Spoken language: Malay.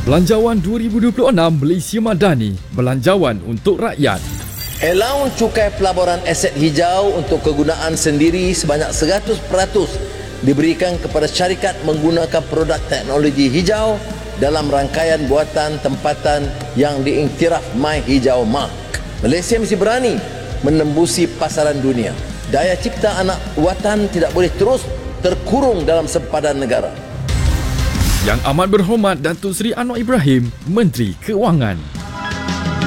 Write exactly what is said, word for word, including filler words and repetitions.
Belanjawan dua ribu dua puluh enam Malaysia Madani, belanjawan untuk rakyat. Allowance cukai pelaburan aset hijau untuk kegunaan sendiri sebanyak seratus peratus diberikan kepada syarikat menggunakan produk teknologi hijau dalam rangkaian buatan tempatan yang diiktiraf My Hijau Mark. Malaysia mesti berani menembusi pasaran dunia. Daya cipta anak watan tidak boleh terus terkurung dalam sempadan negara. Yang Amat Berhormat Datuk Seri Anwar Ibrahim, Menteri Keuangan.